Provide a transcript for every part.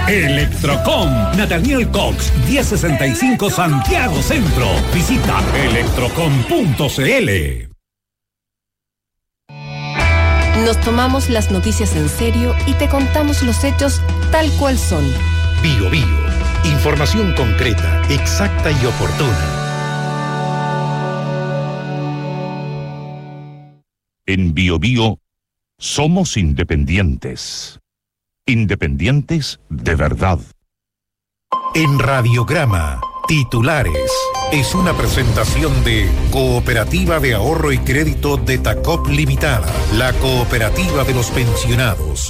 Electrocom, Nathaniel Cox, 1065 Santiago Centro. Visita electrocom.cl. Nos tomamos las noticias en serio y te contamos los hechos tal cual son. Bio Bio. Información concreta, exacta y oportuna. En Bio Bio somos independientes. Independientes de verdad. En Radiograma, titulares. Es una presentación de Cooperativa de Ahorro y Crédito de Tacop Limitada, la cooperativa de los pensionados.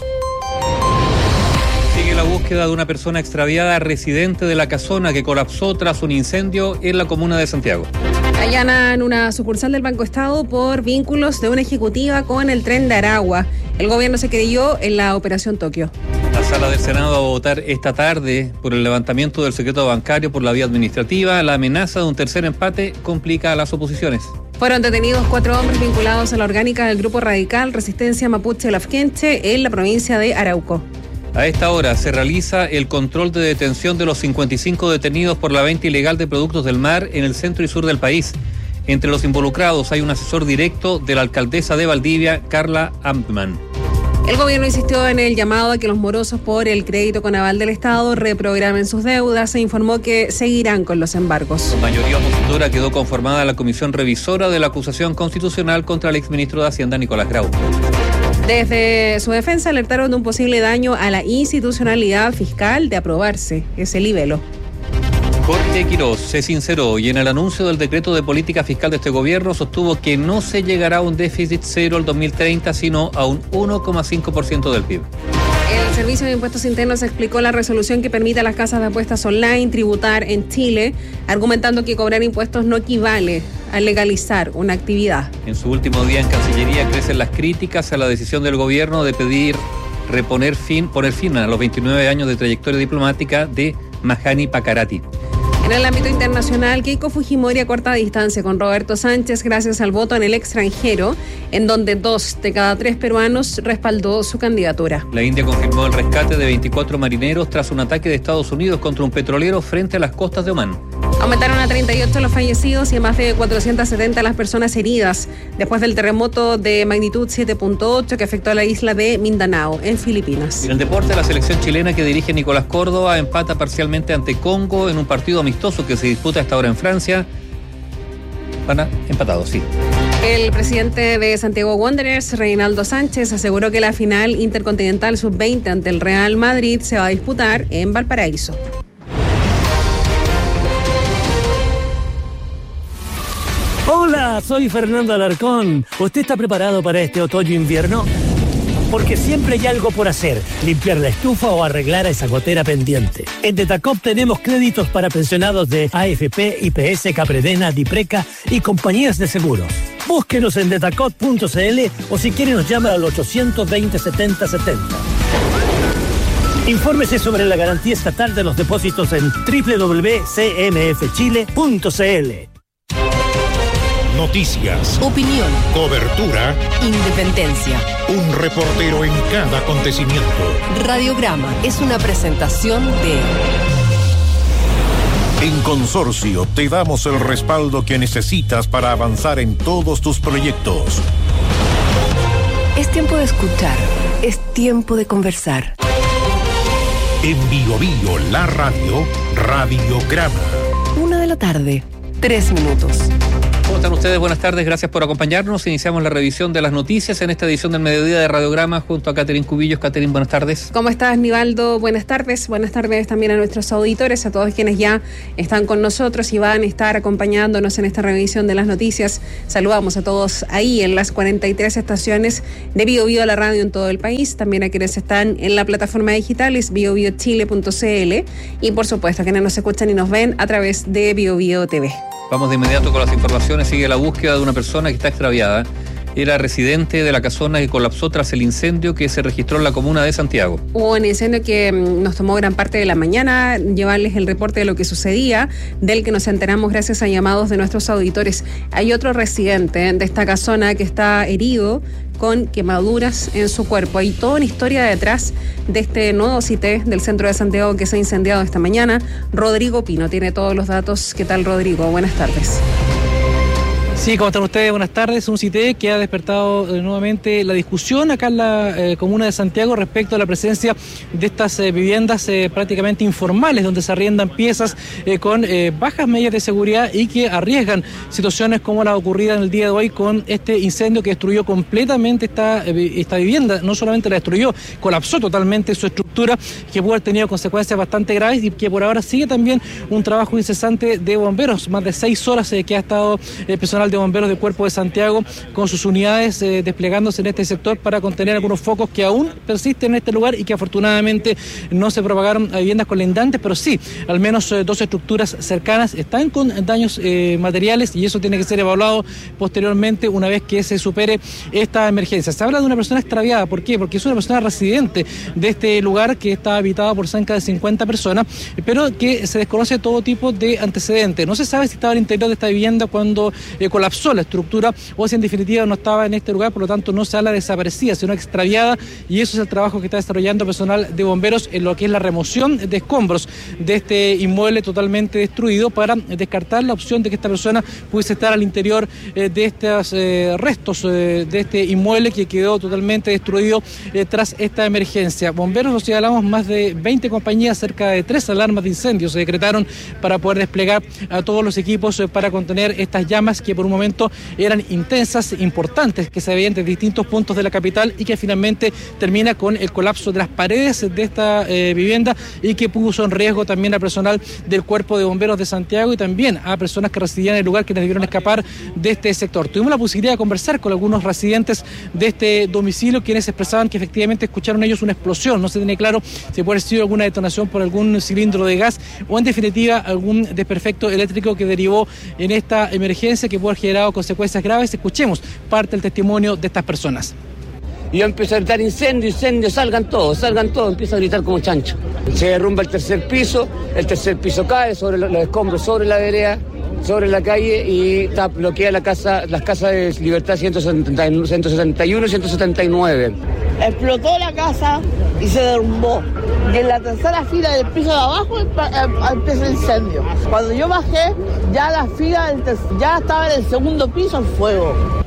Sigue la búsqueda de una persona extraviada residente de La Casona que colapsó tras un incendio en la comuna de Santiago. Allanan una sucursal del Banco Estado por vínculos de una ejecutiva con el Tren de Aragua. El gobierno se creyó en la Operación Tokio. La sala del Senado va a votar esta tarde por el levantamiento del secreto bancario por la vía administrativa. La amenaza de un tercer empate complica a las oposiciones. Fueron detenidos 4 hombres vinculados a la orgánica del grupo radical Resistencia Mapuche Lafkenche en la provincia de Arauco. A esta hora se realiza el control de detención de los 55 detenidos por la venta ilegal de productos del mar en el centro y sur del país. Entre los involucrados hay un asesor directo de la alcaldesa de Valdivia, Carla Ampman. El gobierno insistió en el llamado a que los morosos por el crédito con aval del Estado reprogramen sus deudas e informó que seguirán con los embargos. La mayoría opositora quedó conformada la comisión revisora de la acusación constitucional contra el exministro de Hacienda, Nicolás Grau. Desde su defensa alertaron de un posible daño a la institucionalidad fiscal de aprobarse ese libelo. Jorge Quiroz se sinceró y en el anuncio del decreto de política fiscal de este gobierno sostuvo que no se llegará a un déficit cero el 2030, sino a un 1,5% del PIB. El Servicio de Impuestos Internos explicó la resolución que permite a las casas de apuestas online tributar en Chile, argumentando que cobrar impuestos no equivale a legalizar una actividad. En su último día en Cancillería crecen las críticas a la decisión del gobierno de pedir poner fin a los 29 años de trayectoria diplomática de Mahani Pakarati. En el ámbito internacional, Keiko Fujimori acorta distancia con Roberto Sánchez gracias al voto en el extranjero, en donde 2 de cada 3 peruanos respaldó su candidatura. La India confirmó el rescate de 24 marineros tras un ataque de Estados Unidos contra un petrolero frente a las costas de Omán. Aumentaron a 38 los fallecidos y a más de 470 las personas heridas después del terremoto de magnitud 7.8 que afectó a la isla de Mindanao, en Filipinas. En el deporte, la selección chilena que dirige Nicolás Córdoba empata parcialmente ante Congo en un partido amistoso que se disputa a esta hora en Francia. Van empatados, sí. El presidente de Santiago Wanderers, Reinaldo Sánchez, aseguró que la final intercontinental sub-20 ante el Real Madrid se va a disputar en Valparaíso. Hola, soy Fernando Alarcón. ¿Usted está preparado para este otoño-invierno? Porque siempre hay algo por hacer, limpiar la estufa o arreglar esa gotera pendiente. En Detacop tenemos créditos para pensionados de AFP, IPS, Capredena, Dipreca y compañías de seguros. Búsquenos en detacop.cl o si quiere nos llama al 820-7070. Infórmese sobre la garantía estatal de los depósitos en www.cmfchile.cl. Noticias, Opinión, cobertura, independencia. un reportero en cada acontecimiento. Radiograma es una presentación de... En Consorcio te damos el respaldo que necesitas para avanzar en todos tus proyectos. Es tiempo de escuchar, es tiempo de conversar. En Bio Bio, la radio, Radiograma. 1:00 p.m, 3 minutos. ¿Cómo están ustedes? Buenas tardes, gracias por acompañarnos. Iniciamos la revisión de las noticias en esta edición del mediodía de Radiograma junto a Catherine Cubillos. Catherine, buenas tardes. ¿Cómo estás, Nivaldo? Buenas tardes. Buenas tardes también a nuestros auditores, a todos quienes ya están con nosotros y van a estar acompañándonos en esta revisión de las noticias. Saludamos a todos ahí en las 43 estaciones de Bio Bio, la radio en todo el país. También a quienes están en la plataforma digital, es biobiochile.cl, y por supuesto a quienes nos escuchan y nos ven a través de Bio Bio TV. Vamos de inmediato con las informaciones. Sigue la búsqueda de una persona que está extraviada. Era residente de La Casona que colapsó tras el incendio que se registró en la comuna de Santiago. Hubo un incendio que nos tomó gran parte de la mañana, llevarles el reporte de lo que sucedía, del que nos enteramos gracias a llamados de nuestros auditores. Hay otro residente de esta casona que está herido, con quemaduras en su cuerpo. Hay toda una historia detrás de este nuevo CITES del centro de Santiago que se ha incendiado esta mañana. Rodrigo Pino tiene todos los datos. ¿Qué tal, Rodrigo? Buenas tardes. Sí, ¿cómo están ustedes? Buenas tardes. Un CITES que ha despertado nuevamente la discusión acá en la comuna de Santiago respecto a la presencia de estas viviendas prácticamente informales, donde se arriendan piezas con bajas medidas de seguridad y que arriesgan situaciones como la ocurrida en el día de hoy con este incendio que destruyó completamente esta vivienda. No solamente la destruyó, colapsó totalmente su estructura, que pudo haber tenido consecuencias bastante graves y que por ahora sigue también un trabajo incesante de bomberos. Más de 6 horas que ha estado el personal de bomberos del Cuerpo de Santiago con sus unidades desplegándose en este sector para contener algunos focos que aún persisten en este lugar y que afortunadamente no se propagaron a viviendas colindantes, pero sí, al menos 2 estructuras cercanas están con daños materiales y eso tiene que ser evaluado posteriormente una vez que se supere esta emergencia. Se habla de una persona extraviada. ¿Por qué? Porque es una persona residente de este lugar que está habitado por cerca de 50 personas, pero que se desconoce todo tipo de antecedentes. No se sabe si estaba al interior de esta vivienda cuando colapsó la estructura o si en definitiva no estaba en este lugar, por lo tanto no se habla de desaparecida, sino extraviada, y eso es el trabajo que está desarrollando personal de bomberos en lo que es la remoción de escombros de este inmueble totalmente destruido para descartar la opción de que esta persona pudiese estar al interior de estos restos de este inmueble que quedó totalmente destruido tras esta emergencia. Bomberos, nos señalamos, más de 20 compañías, cerca de 3 alarmas de incendios se decretaron para poder desplegar a todos los equipos para contener estas llamas que por un momento eran intensas, importantes, que se veían de distintos puntos de la capital y que finalmente termina con el colapso de las paredes de esta vivienda y que puso en riesgo también al personal del Cuerpo de Bomberos de Santiago y también a personas que residían en el lugar que debieron escapar de este sector. Tuvimos la posibilidad de conversar con algunos residentes de este domicilio, quienes expresaban que efectivamente escucharon ellos una explosión. No se tiene claro si puede haber sido alguna detonación por algún cilindro de gas o en definitiva algún desperfecto eléctrico que derivó en esta emergencia que puede haber generado consecuencias graves. Escuchemos parte del testimonio de estas personas. Y yo empiezo a gritar incendio, salgan todos, empiezo a gritar como chancho. Se derrumba el tercer piso cae sobre los escombros, sobre la vereda, sobre la calle y bloquea las casas de Libertad 171 y 179. Explotó la casa y se derrumbó. Y en la tercera fila del piso de abajo empieza el incendio. Cuando yo bajé, ya la fila ya estaba en el segundo piso en fuego.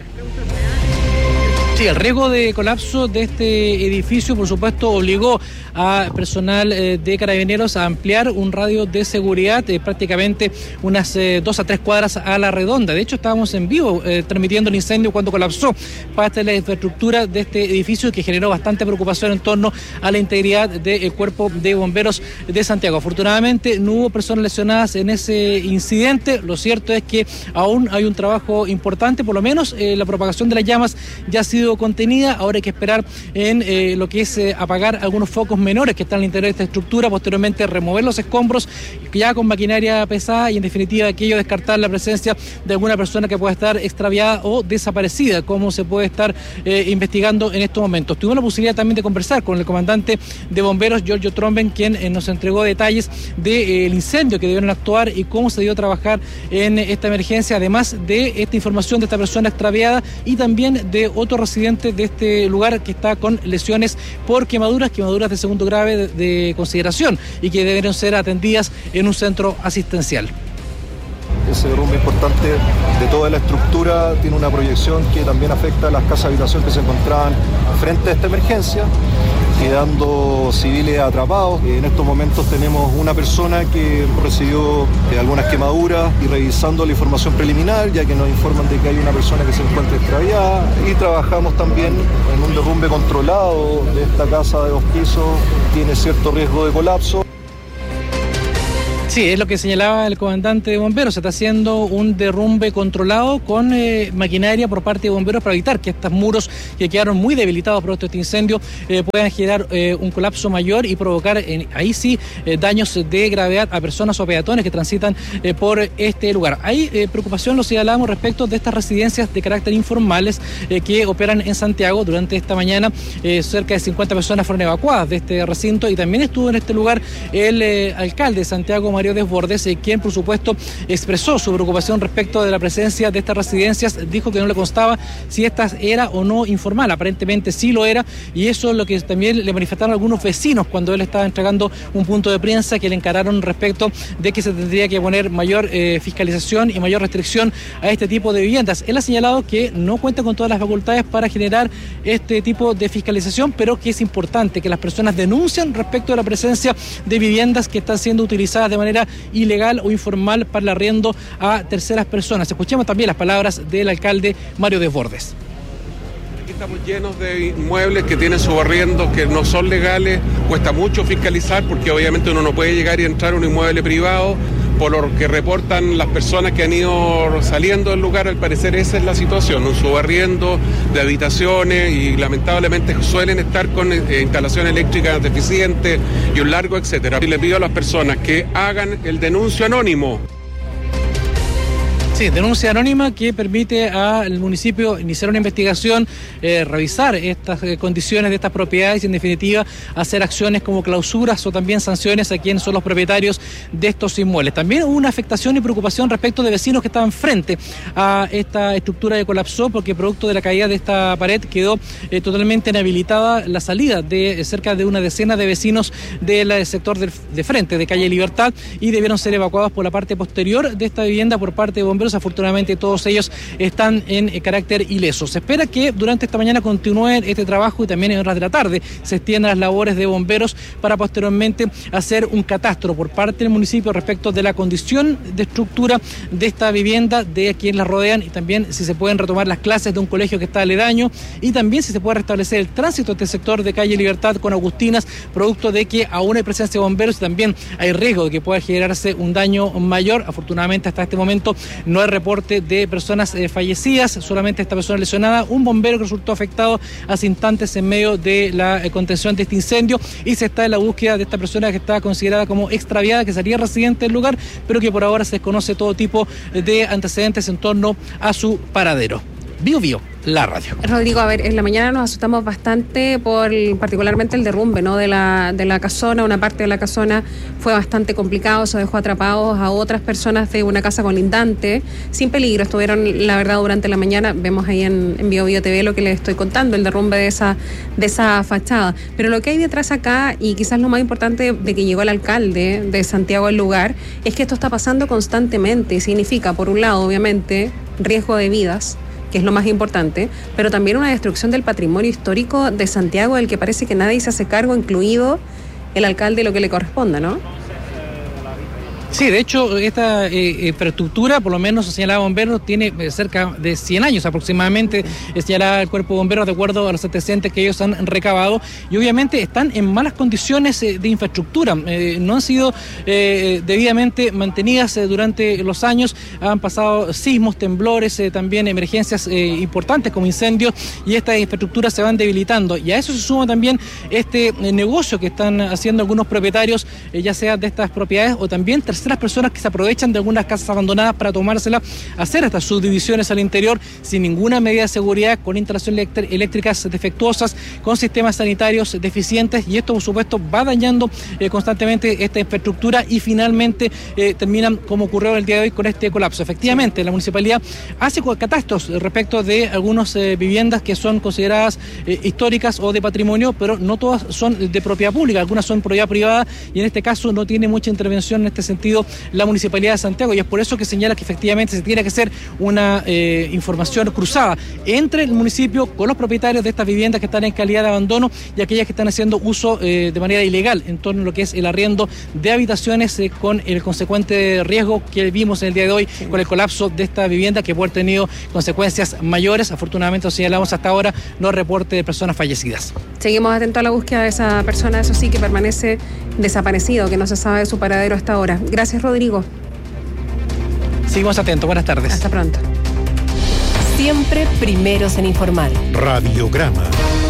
Sí, el riesgo de colapso de este edificio, por supuesto, obligó a personal de Carabineros a ampliar un radio de seguridad prácticamente unas 2 a 3 cuadras a la redonda. De hecho, estábamos en vivo transmitiendo el incendio cuando colapsó parte de la infraestructura de este edificio, que generó bastante preocupación en torno a la integridad del Cuerpo de Bomberos de Santiago. Afortunadamente, no hubo personas lesionadas en ese incidente. Lo cierto es que aún hay un trabajo importante, por lo menos la propagación de las llamas ya ha sido contenida. Ahora hay que esperar en lo que es apagar algunos focos menores que están al interior de esta estructura, posteriormente remover los escombros ya con maquinaria pesada y en definitiva aquello descartar la presencia de alguna persona que pueda estar extraviada o desaparecida, como se puede estar investigando en estos momentos. Tuvimos la posibilidad también de conversar con el comandante de bomberos, Giorgio Tromben, quien nos entregó detalles del incendio que debieron actuar y cómo se dio a trabajar en esta emergencia, además de esta información de esta persona extraviada y también de otro residente de este lugar que está con lesiones por quemaduras de segundo grave de consideración y que debieron ser atendidas en un centro asistencial. Ese derrumbe importante de toda la estructura tiene una proyección que también afecta a las casas de habitación que se encontraban frente a esta emergencia, quedando civiles atrapados. En estos momentos tenemos una persona que recibió algunas quemaduras y revisando la información preliminar, ya que nos informan de que hay una persona que se encuentra extraviada, y trabajamos también en un derrumbe controlado de esta casa de 2 pisos, tiene cierto riesgo de colapso. Sí, es lo que señalaba el comandante de bomberos. Se está haciendo un derrumbe controlado con maquinaria por parte de bomberos para evitar que estos muros que quedaron muy debilitados por este incendio puedan generar un colapso mayor y provocar ahí sí daños de gravedad a personas o peatones que transitan por este lugar. Hay preocupación, lo señalábamos, respecto de estas residencias de carácter informales que operan en Santiago. Durante esta mañana cerca de 50 personas fueron evacuadas de este recinto y también estuvo en este lugar el alcalde de Santiago, Mario Mario Desbordes, quien por supuesto expresó su preocupación respecto de la presencia de estas residencias. Dijo que no le constaba si esta era o no informal, aparentemente sí lo era, y eso es lo que también le manifestaron algunos vecinos cuando él estaba entregando un punto de prensa que le encararon respecto de que se tendría que poner mayor fiscalización y mayor restricción a este tipo de viviendas. Él ha señalado que no cuenta con todas las facultades para generar este tipo de fiscalización, pero que es importante que las personas denuncien respecto de la presencia de viviendas que están siendo utilizadas de manera ilegal o informal para el arriendo a terceras personas. Escuchemos también las palabras del alcalde Mario Desbordes. Aquí estamos llenos de inmuebles que tienen subarriendos que no son legales, cuesta mucho fiscalizar porque obviamente uno no puede llegar y entrar a un inmueble privado. Por lo que reportan las personas que han ido saliendo del lugar, al parecer esa es la situación, un subarriendo de habitaciones y lamentablemente suelen estar con instalaciones eléctricas deficientes y un largo etcétera. Y le pido a las personas que hagan el denuncio anónimo. Sí, denuncia anónima que permite al municipio iniciar una investigación, revisar estas condiciones de estas propiedades y en definitiva hacer acciones como clausuras o también sanciones a quienes son los propietarios de estos inmuebles. También hubo una afectación y preocupación respecto de vecinos que estaban frente a esta estructura que colapsó porque producto de la caída de esta pared quedó totalmente inhabilitada la salida de cerca de una decena de vecinos del sector de frente de calle Libertad y debieron ser evacuados por la parte posterior de esta vivienda por parte de bomberos. Afortunadamente todos ellos están en carácter ileso. Se espera que durante esta mañana continúe este trabajo y también en horas de la tarde se extiendan las labores de bomberos para posteriormente hacer un catastro por parte del municipio respecto de la condición de estructura de esta vivienda, de quienes la rodean y también si se pueden retomar las clases de un colegio que está aledaño y también si se puede restablecer el tránsito de este sector de calle Libertad con Agustinas, producto de que aún hay presencia de bomberos y también hay riesgo de que pueda generarse un daño mayor. Afortunadamente hasta este momento no hay reporte de personas fallecidas, solamente esta persona lesionada, un bombero que resultó afectado hace instantes en medio de la contención de este incendio y se está en la búsqueda de esta persona que está considerada como extraviada, que sería residente del lugar, pero que por ahora se desconoce todo tipo de antecedentes en torno a su paradero. Bio Bio, la radio. Rodrigo, a ver, en la mañana nos asustamos bastante por particularmente el derrumbe, ¿no? de la casona. Una parte de la casona fue bastante complicado, se dejó atrapados a otras personas de una casa colindante, sin peligro. Estuvieron, la verdad, durante la mañana, vemos ahí en Bio Bio TV lo que les estoy contando, el derrumbe de esa fachada. Pero lo que hay detrás acá, y quizás lo más importante de que llegó el alcalde de Santiago al lugar, es que esto está pasando constantemente y significa, por un lado, obviamente, riesgo de vidas, que es lo más importante, pero también una destrucción del patrimonio histórico de Santiago, del que parece que nadie se hace cargo, incluido el alcalde, lo que le corresponda, ¿no? Sí, de hecho, esta infraestructura, por lo menos señalaba bomberos, tiene cerca de 100 años aproximadamente, señalaba el cuerpo de bomberos de acuerdo a los antecedentes que ellos han recabado, y obviamente están en malas condiciones de infraestructura, no han sido debidamente mantenidas durante los años, han pasado sismos, temblores, también emergencias importantes como incendios, y estas infraestructuras se van debilitando, y a eso se suma también este negocio que están haciendo algunos propietarios, ya sea de estas propiedades o también terceras personas que se aprovechan de algunas casas abandonadas para tomárselas, hacer estas subdivisiones al interior sin ninguna medida de seguridad, con instalaciones eléctricas defectuosas, con sistemas sanitarios deficientes, y esto por supuesto va dañando constantemente esta infraestructura y finalmente terminan como ocurrió el día de hoy con este colapso. Efectivamente, la municipalidad hace catastros respecto de algunas viviendas que son consideradas históricas o de patrimonio, pero no todas son de propiedad pública, algunas son propiedad privada y en este caso no tiene mucha intervención en este sentido la Municipalidad de Santiago, y es por eso que señala que efectivamente se tiene que hacer una información cruzada entre el municipio con los propietarios de estas viviendas que están en calidad de abandono y aquellas que están haciendo uso de manera ilegal en torno a lo que es el arriendo de habitaciones con el consecuente riesgo que vimos en el día de hoy con el colapso de esta vivienda que puede haber tenido consecuencias mayores. Afortunadamente, lo señalamos hasta ahora, no reporte de personas fallecidas. Seguimos atentos a la búsqueda de esa persona, eso sí, que permanece desaparecido, que no se sabe de su paradero hasta ahora. Gracias, Rodrigo. Seguimos atentos. Buenas tardes. Hasta pronto. Siempre primeros en informar. Radiograma.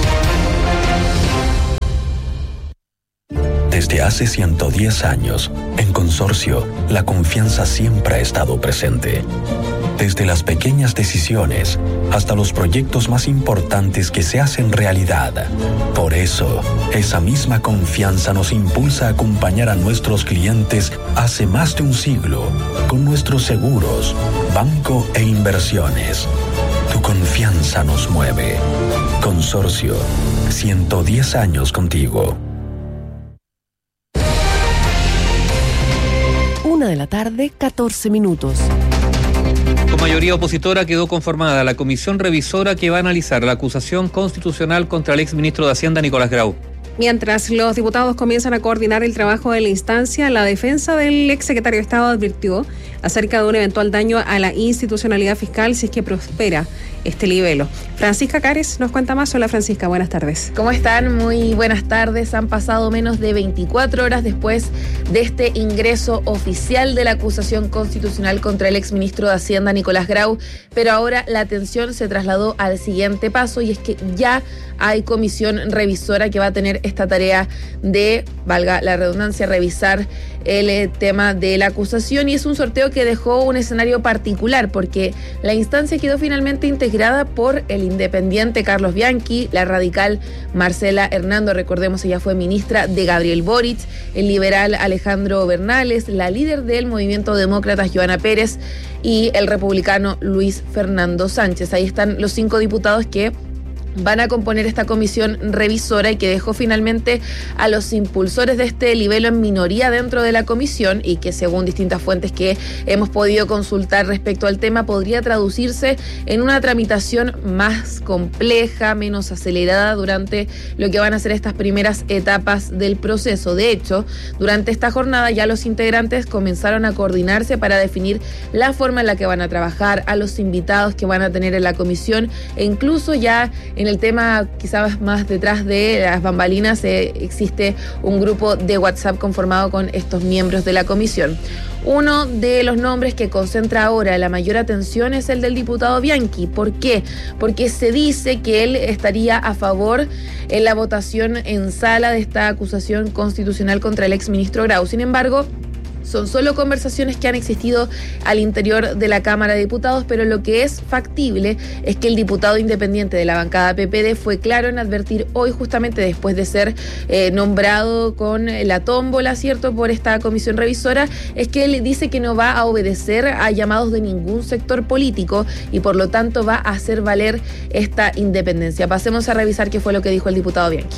Desde hace 110 años, en Consorcio, la confianza siempre ha estado presente. desde las pequeñas decisiones hasta los proyectos más importantes que se hacen realidad. Por eso, esa misma confianza nos impulsa a acompañar a nuestros clientes hace más de un siglo con nuestros seguros, banco e inversiones. Tu confianza nos mueve. Consorcio, 110 años contigo. 1:14 p.m. Con mayoría opositora quedó conformada la comisión revisora que va a analizar la acusación constitucional contra el exministro de Hacienda, Nicolás Grau. Mientras los diputados comienzan a coordinar el trabajo de la instancia, la defensa del exsecretario de Estado advirtió acerca de un eventual daño a la institucionalidad fiscal si es que prospera este libelo. Francisca Cares nos cuenta más. Hola Francisca, buenas tardes. ¿Cómo están? Muy buenas tardes. Han pasado menos de 24 horas después de este ingreso oficial de la acusación constitucional contra el exministro de Hacienda, Nicolás Grau, pero ahora la atención se trasladó al siguiente paso y es que ya hay comisión revisora que va a tener esta tarea de, valga la redundancia, revisar el tema de la acusación, y es un sorteo que dejó un escenario particular porque la instancia quedó finalmente integrada por el independiente Carlos Bianchi, la radical Marcela Hernando, recordemos ella fue ministra de Gabriel Boric, el liberal Alejandro Bernales, la líder del movimiento demócrata Joana Pérez y el republicano Luis Fernando Sánchez. Ahí están los 5 diputados que van a componer esta comisión revisora y que dejó finalmente a los impulsores de este libelo en minoría dentro de la comisión y que, según distintas fuentes que hemos podido consultar respecto al tema, podría traducirse en una tramitación más compleja, menos acelerada durante lo que van a ser estas primeras etapas del proceso. De hecho, durante esta jornada ya los integrantes comenzaron a coordinarse para definir la forma en la que van a trabajar, a los invitados que van a tener en la comisión e incluso ya en el tema quizás más detrás de las bambalinas existe un grupo de WhatsApp conformado con estos miembros de la comisión. Uno de los nombres que concentra ahora la mayor atención es el del diputado Bianchi. ¿Por qué? Porque se dice que él estaría a favor en la votación en sala de esta acusación constitucional contra el exministro Grau. Sin embargo, son solo conversaciones que han existido al interior de la Cámara de Diputados, pero lo que es factible es que el diputado independiente de la bancada PPD fue claro en advertir hoy, justamente después de ser nombrado con la tómbola, ¿cierto?, por esta comisión revisora, es que él dice que no va a obedecer a llamados de ningún sector político y por lo tanto va a hacer valer esta independencia. Pasemos a revisar qué fue lo que dijo el diputado Bianchi.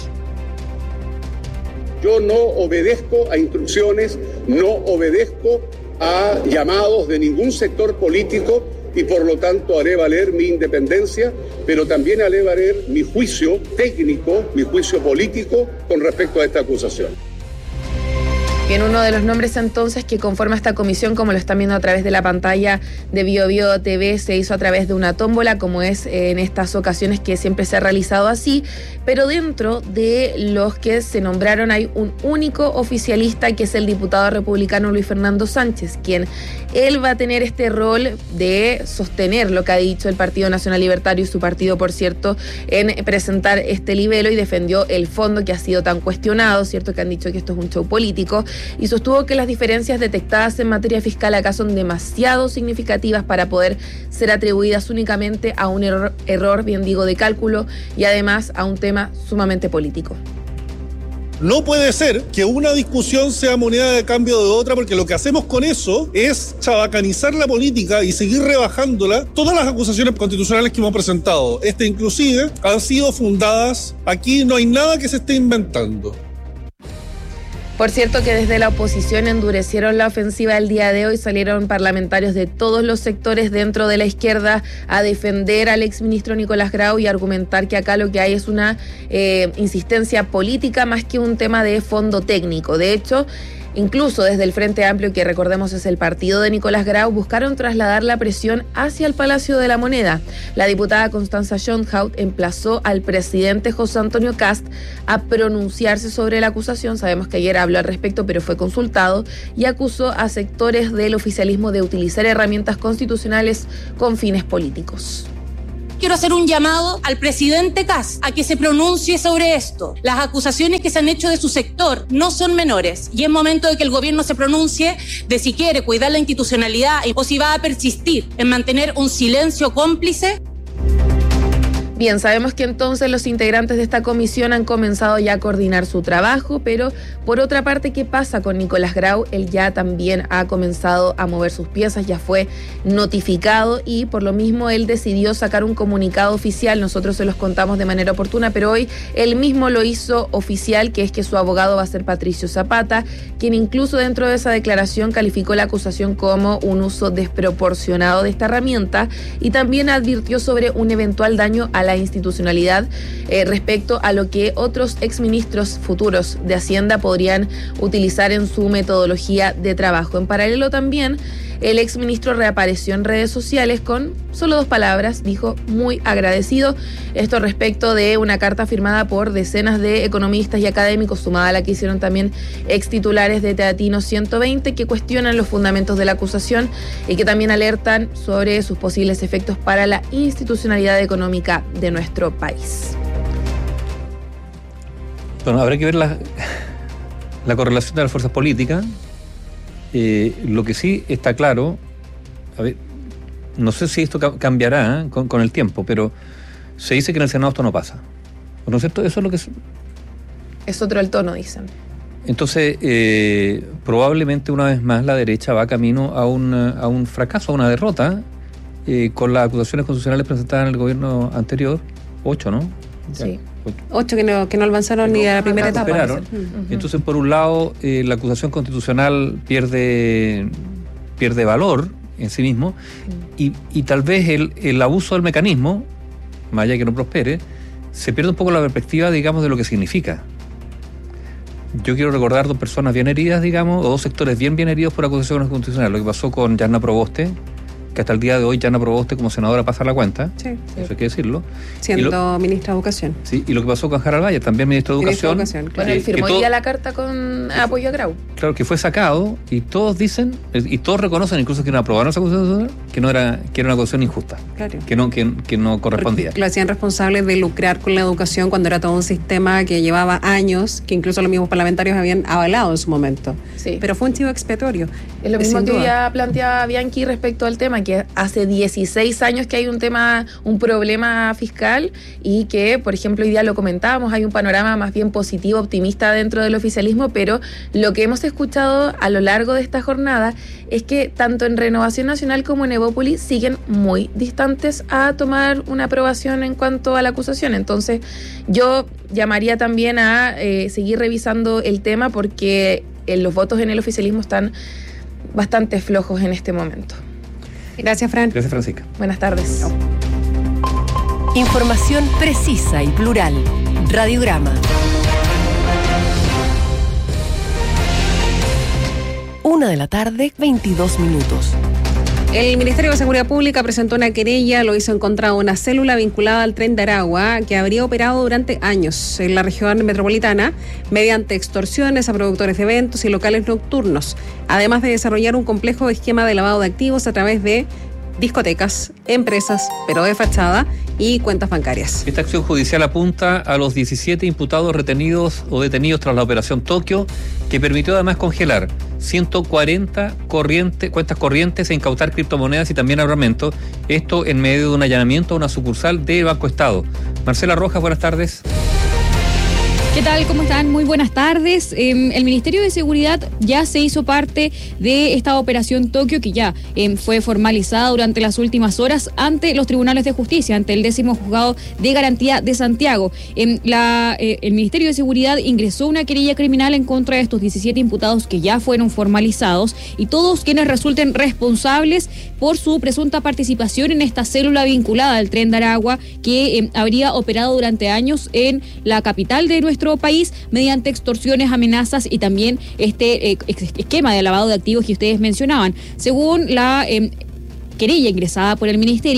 Yo no obedezco a instrucciones, no obedezco a llamados de ningún sector político y por lo tanto haré valer mi independencia, pero también haré valer mi juicio técnico, mi juicio político con respecto a esta acusación. Bien, uno de los nombres entonces que conforma esta comisión, como lo están viendo a través de la pantalla de BioBio TV, se hizo a través de una tómbola, como es en estas ocasiones que siempre se ha realizado así, pero dentro de los que se nombraron hay un único oficialista que es el diputado republicano Luis Fernando Sánchez, quien él va a tener este rol de sostener lo que ha dicho el Partido Nacional Libertario y su partido, por cierto, en presentar este libelo, y defendió el fondo que ha sido tan cuestionado, ¿cierto?, que han dicho que esto es un show político, y sostuvo que las diferencias detectadas en materia fiscal acá son demasiado significativas para poder ser atribuidas únicamente a un error, bien digo, de cálculo y además a un tema sumamente político. No puede ser que una discusión sea moneda de cambio de otra, porque lo que hacemos con eso es chabacanizar la política y seguir rebajándola. Todas las acusaciones constitucionales que hemos presentado, inclusive, han sido fundadas. Aquí no hay nada que se esté inventando. Por cierto que desde la oposición endurecieron la ofensiva el día de hoy, salieron parlamentarios de todos los sectores dentro de la izquierda a defender al exministro Nicolás Grau y argumentar que acá lo que hay es una insistencia política más que un tema de fondo técnico. De hecho, incluso desde el Frente Amplio, que recordemos es el partido de Nicolás Grau, buscaron trasladar la presión hacia el Palacio de la Moneda. La diputada Constanza Schoenhout emplazó al presidente José Antonio Kast a pronunciarse sobre la acusación. Sabemos que ayer habló al respecto, pero fue consultado, y acusó a sectores del oficialismo de utilizar herramientas constitucionales con fines políticos. quiero hacer un llamado al presidente Kast a que se pronuncie sobre esto. Las acusaciones que se han hecho de su sector no son menores y es momento de que el gobierno se pronuncie de si quiere cuidar la institucionalidad o si va a persistir en mantener un silencio cómplice. Bien, sabemos que entonces los integrantes de esta comisión han comenzado ya a coordinar su trabajo, pero por otra parte, ¿qué pasa con Nicolás Grau? Él ya también ha comenzado a mover sus piezas, ya fue notificado y por lo mismo él decidió sacar un comunicado oficial. Nosotros se los contamos de manera oportuna, pero hoy él mismo lo hizo oficial, que es que su abogado va a ser Patricio Zapata, quien incluso dentro de esa declaración calificó la acusación como un uso desproporcionado de esta herramienta y también advirtió sobre un eventual daño a la institucionalidad respecto a lo que otros exministros futuros de Hacienda podrían utilizar en su metodología de trabajo. En paralelo también, el exministro reapareció en redes sociales con solo 2 palabras, dijo muy agradecido. Esto respecto de una carta firmada por decenas de economistas y académicos, sumada a la que hicieron también extitulares de Teatinos 120, que cuestionan los fundamentos de la acusación y que también alertan sobre sus posibles efectos para la institucionalidad económica de nuestro país. Bueno, habrá que ver la correlación de las fuerzas políticas. Lo que sí está claro, a ver, no sé si esto cambiará con el tiempo, pero se dice que en el Senado esto no pasa. ¿No es cierto? Eso es lo que es otro el tono, dicen. Entonces, probablemente una vez más la derecha va camino a un fracaso, a una derrota, con las acusaciones constitucionales presentadas en el gobierno anterior, 8, ¿no? Sí. 8 que no avanzaron ni a la primera etapa. Entonces, por un lado, la acusación constitucional pierde valor en sí mismo y tal vez el abuso del mecanismo, más allá de que no prospere, se pierde un poco la perspectiva, digamos, de lo que significa. Yo quiero recordar 2 personas bien heridas, digamos, o 2 sectores bien heridos por acusaciones constitucionales. Lo que pasó con Yarna Proboste, que hasta el día de hoy Yarna Proboste como senadora pasa la cuenta, sí, eso hay que decirlo. Siendo ministra de Educación. Sí, y lo que pasó con Harald Valle, también ministro de Educación. Claro. Bueno, él firmó ya la carta con apoyo a Grau. Claro, que fue sacado y todos dicen, y todos reconocen, incluso que no aprobaron esa acusación, que era una acusación injusta, claro, que no correspondía. Porque lo hacían responsable de lucrar con la educación cuando era todo un sistema que llevaba años, que incluso los mismos parlamentarios habían avalado en su momento. Sí. Pero fue un chivo expiatorio. Es lo mismo que ya planteaba Bianchi respecto al tema, que hace 16 años que hay un problema fiscal y que, por ejemplo, hoy día lo comentábamos, hay un panorama más bien positivo, optimista dentro del oficialismo, pero lo que hemos escuchado a lo largo de esta jornada es que tanto en Renovación Nacional como en Evópolis siguen muy distantes a tomar una aprobación en cuanto a la acusación. Entonces, yo llamaría también a seguir revisando el tema porque los votos en el oficialismo están bastante flojos en este momento. Gracias, Fran. Gracias, Francisca. Buenas tardes. Información precisa y plural. Radiograma. 1:22 p.m. El Ministerio de Seguridad Pública presentó una querella, lo hizo en contra de una célula vinculada al Tren de Aragua que habría operado durante años en la región metropolitana mediante extorsiones a productores de eventos y locales nocturnos, además de desarrollar un complejo esquema de lavado de activos a través de discotecas, empresas, pero de fachada y cuentas bancarias. Esta acción judicial apunta a los 17 imputados retenidos o detenidos tras la operación Tokio, que permitió además congelar 140 cuentas corrientes e incautar criptomonedas y también armamento. Esto en medio de un allanamiento a una sucursal de Banco Estado. Marcela Rojas, buenas tardes. ¿Qué tal? ¿Cómo están? Muy buenas tardes. El Ministerio de Seguridad ya se hizo parte de esta operación Tokio que ya fue formalizada durante las últimas horas ante los tribunales de justicia, ante el 10º Juzgado de Garantía de Santiago. El Ministerio de Seguridad ingresó una querella criminal en contra de estos 17 imputados que ya fueron formalizados y todos quienes resulten responsables por su presunta participación en esta célula vinculada al Tren de Aragua que habría operado durante años en la capital de nuestro país mediante extorsiones, amenazas y también este esquema de lavado de activos que ustedes mencionaban. Según la querella ingresada por el Ministerio,